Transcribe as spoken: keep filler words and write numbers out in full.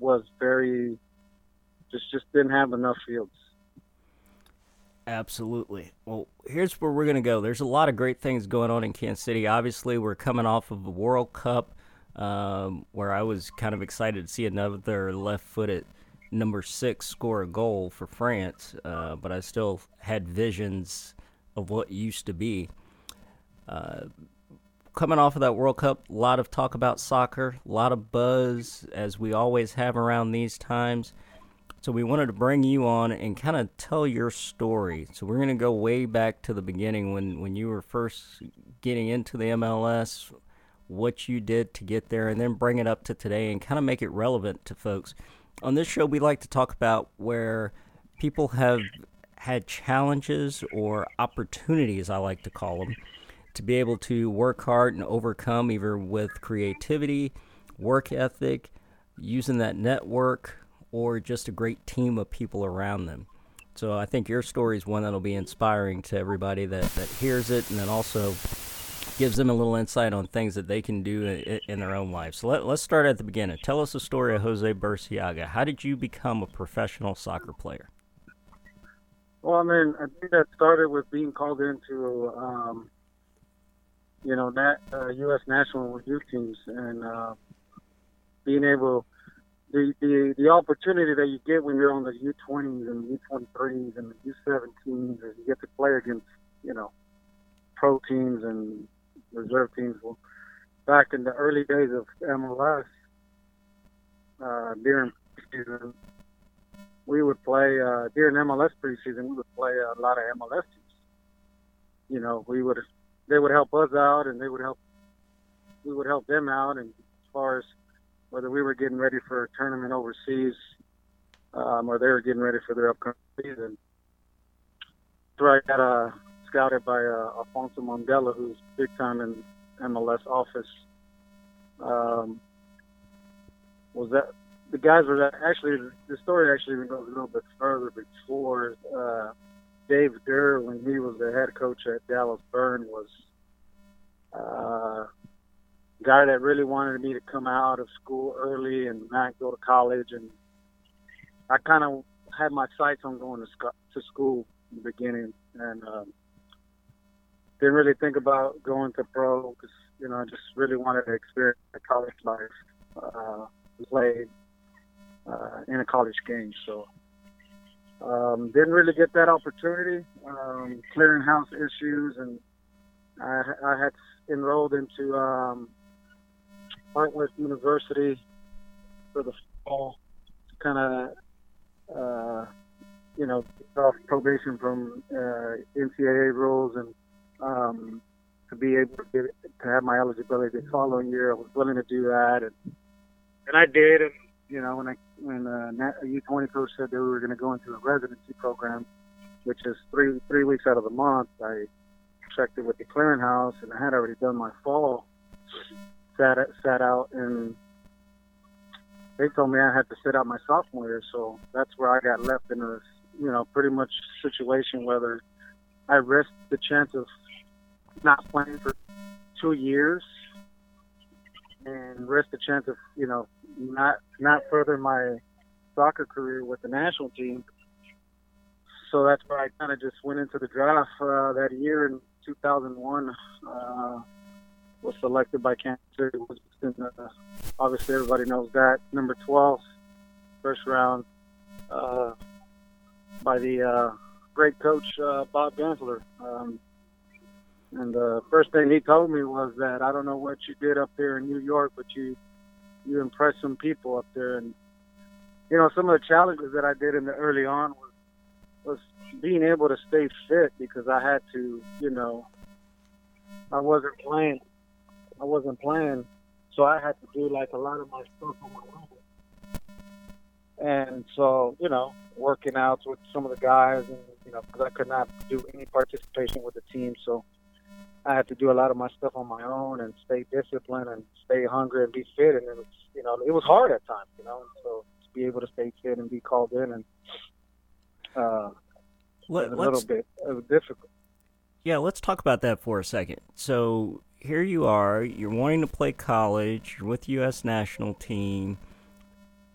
was very just just didn't have enough fields. Absolutely. Well, here's where we're going to go. There's a lot of great things going on in Kansas City. Obviously, we're coming off of the World Cup, um, where I was kind of excited to see another left-footed number six score a goal for France, uh, but I still had visions of what used to be. Uh, coming off of that World Cup, a lot of talk about soccer, a lot of buzz, as we always have around these times. So we wanted to bring you on and kind of tell your story. So we're going to go way back to the beginning when, when you were first getting into the M L S, what you did to get there, and then bring it up to today and kind of make it relevant to folks. On this show, we like to talk about where people have had challenges or opportunities, I like to call them, to be able to work hard and overcome, either with creativity, work ethic, using that network, or just a great team of people around them. So I think your story is one that'll be inspiring to everybody that, that hears it, and then also gives them a little insight on things that they can do in, in their own life. So let, let's start at the beginning. Tell us the story of Jose Burciaga. How did you become a professional soccer player? Well, I mean, I think that started with being called into, um, you know, that uh, U S national youth teams, and uh, being able The, the the opportunity that you get when you're on the U twenties and the U twenty-threes and the U seventeens is you get to play against, you know, pro teams and reserve teams. Well, back in the early days of M L S, uh, during preseason, we would play, uh, during M L S preseason, we would play a lot of M L S teams. You know, we would, they would help us out and they would help, we would help them out. And as far as whether we were getting ready for a tournament overseas, um, or they were getting ready for their upcoming season. So I got uh, scouted by uh, Alfonso Mandela, who's big time in M L S office. Um, was that the guys were that, actually the story actually even goes a little bit further before uh, Dave Durr, when he was the head coach at Dallas Burn, was. Uh, guy that really wanted me to come out of school early and not go to college, and I kind of had my sights on going to, sc- to school in the beginning, and um, didn't really think about going to pro because, you know, I just really wanted to experience the college life, uh, play uh, in a college game. So um, didn't really get that opportunity, um, clearing house issues, and I, I had enrolled into um, Hartwick University for the fall, kind of, uh, you know, get off probation from uh, N C double A rules, and um, to be able to, get, to have my eligibility the following year. I was willing to do that, and and I did. And you know, when I when uh, a U twenty coach said that we were going to go into a residency program, which is three three weeks out of the month, I checked it with the clearinghouse, and I had already done my fall. Sat sat out, and they told me I had to sit out my sophomore year. So that's where I got left in a, you know, pretty much situation whether I risked the chance of not playing for two years and risked the chance of, you know, not not further my soccer career with the national team. So that's where I kind of just went into the draft uh, that year in two thousand one. Uh, was selected by Kansas City. Uh, obviously, everybody knows that. Number twelve, first round, uh, by the uh, great coach, uh, Bob Gansler. Um, and the first thing he told me was that, I don't know what you did up there in New York, but you you impressed some people up there. And, you know, some of the challenges that I did in the early on was, was being able to stay fit, because I had to, you know, I wasn't playing. I wasn't playing, so I had to do like a lot of my stuff on my own. And so, you know, working out with some of the guys, and you know, because I could not do any participation with the team, so I had to do a lot of my stuff on my own and stay disciplined and stay hungry and be fit. And it was, you know, it was hard at times, you know. And so to be able to stay fit and be called in, and uh, Let, a little bit it was difficult. Yeah, let's talk about that for a second. So here you are, you're wanting to play college, you're with the U S national team,